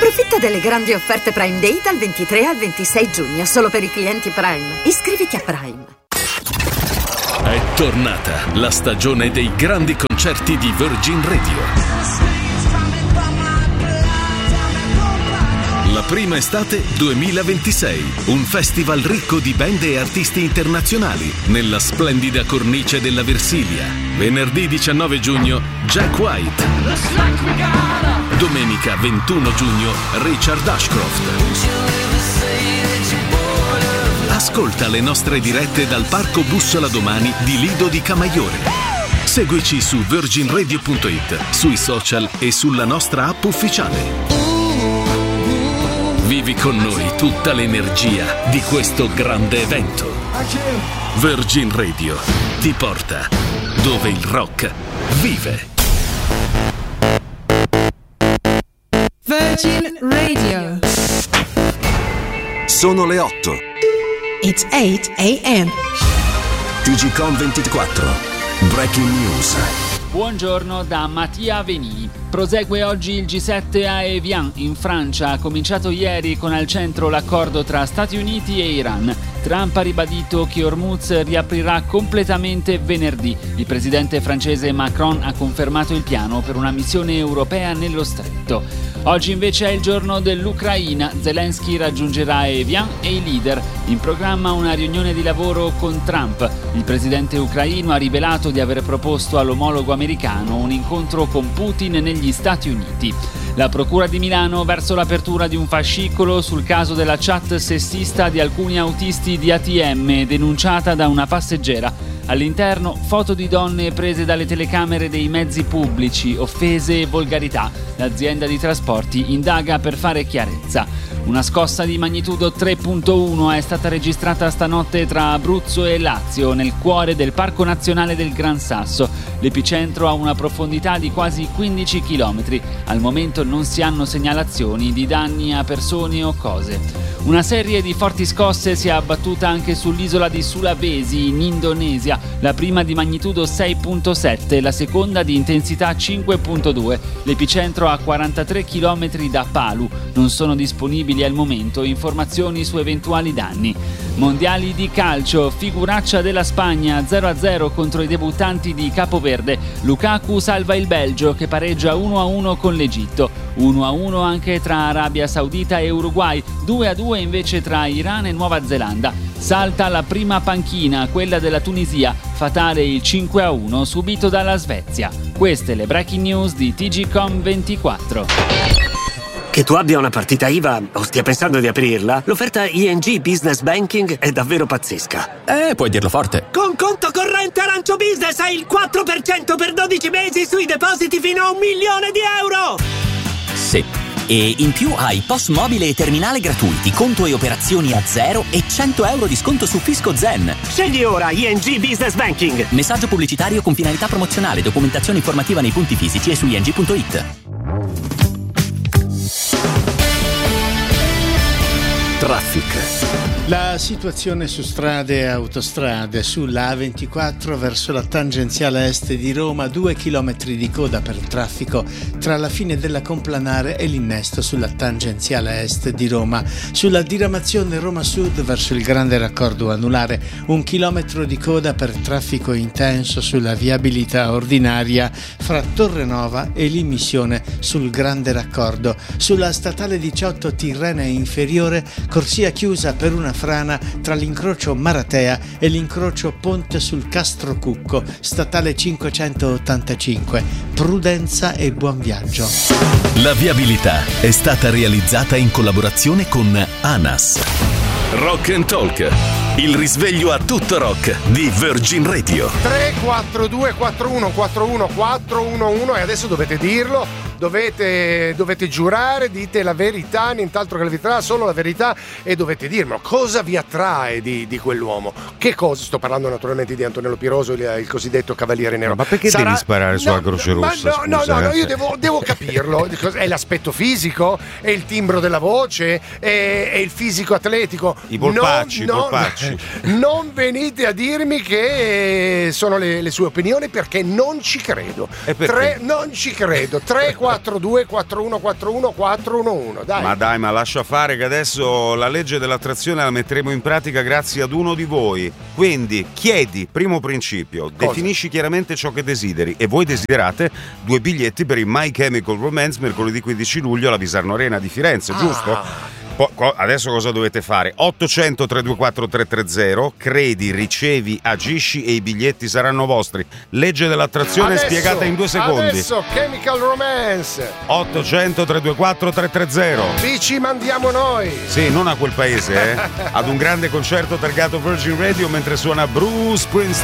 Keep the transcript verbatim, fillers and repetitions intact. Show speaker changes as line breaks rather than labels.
Approfitta delle grandi offerte Prime Day dal ventitré al ventisei giugno, solo per i clienti Prime. Iscriviti a Prime.
È tornata la stagione dei grandi concerti di Virgin Radio. La prima estate duemilaventisei, un festival ricco di band e artisti internazionali nella splendida cornice della Versilia. Venerdì diciannove giugno Jack White. Domenica ventuno giugno Richard Ashcroft. Ascolta le nostre dirette dal Parco Bussola Domani di Lido di Camaiore. Seguici su virgin radio punto it, sui social e sulla nostra app ufficiale. Vivi con noi tutta l'energia di questo grande evento. Virgin Radio ti porta dove il rock vive.
Virgin Radio.
Sono le otto.
It's eight a.m.
T G Com ventiquattro. Breaking News.
Buongiorno da Mattia Venini. Prosegue oggi il G sette a Evian, in Francia. Ha cominciato ieri con al centro l'accordo tra Stati Uniti e Iran. Trump ha ribadito che Hormuz riaprirà completamente venerdì. Il presidente francese Macron ha confermato il piano per una missione europea nello stretto. Oggi invece è il giorno dell'Ucraina. Zelensky raggiungerà Evian e i leader. In programma una riunione di lavoro con Trump. Il presidente ucraino ha rivelato di aver proposto all'omologo americano un incontro con Putin negli Stati Uniti. La Procura di Milano verso l'apertura di un fascicolo sul caso della chat sessista di alcuni autisti di A T M denunciata da una passeggera. All'interno foto di donne prese dalle telecamere dei mezzi pubblici, offese e volgarità. L'azienda di trasporti indaga per fare chiarezza. Una scossa di magnitudo tre virgola uno è stata registrata stanotte tra Abruzzo e Lazio, nel cuore del Parco Nazionale del Gran Sasso. L'epicentro ha una profondità di quasi quindici chilometri. Al momento non si hanno segnalazioni di danni a persone o cose. Una serie di forti scosse si è abbattuta anche sull'isola di Sulawesi, in Indonesia, la prima di magnitudo sei virgola sette, la seconda di intensità cinque virgola due. L'epicentro a quarantatré chilometri da Palu. Non sono disponibili al momento informazioni su eventuali danni. Mondiali di calcio, figuraccia della Spagna, zero a zero contro i debuttanti di Capoverde. Lukaku salva il Belgio che pareggia uno a uno con l'Egitto. uno a uno anche tra Arabia Saudita e Uruguay, due a due invece tra Iran e Nuova Zelanda. Salta la prima panchina, quella della Tunisia, fatale il cinque a uno subito dalla Svezia. Queste le breaking news di T G Com ventiquattro.
Che tu abbia una partita I V A o stia pensando di aprirla, l'offerta I N G Business Banking è davvero pazzesca.
Eh, puoi dirlo forte.
Con conto corrente Arancio Business hai il quattro per cento per dodici mesi sui depositi fino a un milione di euro!
Sì. E in più hai P O S mobile e terminale gratuiti, conto e operazioni a zero e cento euro di sconto su Fisco Zen.
Scegli ora I N G Business Banking.
Messaggio pubblicitario con finalità promozionale, documentazione informativa nei punti fisici e su i n g punto i t.
Traffic.
La situazione su strade e autostrade: sulla A ventiquattro verso la tangenziale est di Roma, due chilometri di coda per traffico tra la fine della Complanare e l'innesto sulla tangenziale est di Roma. Sulla diramazione Roma Sud verso il grande raccordo anulare, un chilometro di coda per traffico intenso sulla viabilità ordinaria fra Torrenova e l'immissione sul grande raccordo. Sulla statale diciotto Tirrenia inferiore, corsia chiusa per una frana tra l'incrocio Maratea e l'incrocio Ponte sul Castrocucco, statale cinquecentottantacinque. Prudenza e buon viaggio.
La viabilità è stata realizzata in collaborazione con ANAS. Rock and Talk, il risveglio a tutto rock di Virgin Radio.
tre quattro due quattro uno quattro uno quattro uno uno e adesso dovete dirlo. Dovete, dovete giurare, dite la verità, nient'altro che la verità, solo la verità, e dovete dirmelo. Cosa vi attrae di, di quell'uomo? Che cosa? Sto parlando naturalmente di Antonello Piroso, il, il cosiddetto Cavaliere Nero.
Ma perché Sarà... devi sparare sulla no, Croce Rossa?
No, no,
scusa,
no, no,
eh?
io devo, devo capirlo. È l'aspetto fisico? È il timbro della voce? È, è il fisico atletico?
I polpacci,
non,
i polpacci.
Non, non venite a dirmi che sono le, le sue opinioni, perché non ci credo.
E perché?
Tre, non ci credo. tre quattro quattro due quattro uno quattro uno quattro uno uno. Dai.
Ma dai, ma lascia fare che adesso la legge dell'attrazione la metteremo in pratica grazie ad uno di voi. Quindi chiedi, primo principio,
Cosa?
definisci chiaramente ciò che desideri e voi desiderate due biglietti per il My Chemical Romance mercoledì quindici luglio alla Visarno Arena di Firenze,
Ah.
giusto? Po- adesso cosa dovete fare? ottocento tre due quattro tre tre zero, credi, ricevi, agisci e i biglietti saranno vostri. Legge dell'attrazione
Adesso,
spiegata in due secondi.
Adesso Chemical Romance.
ottocento tre due quattro tre tre zero.
Vi ci mandiamo noi.
Sì, non a quel paese, eh. Ad un grande concerto targato Virgin Radio mentre suona Bruce Springsteen.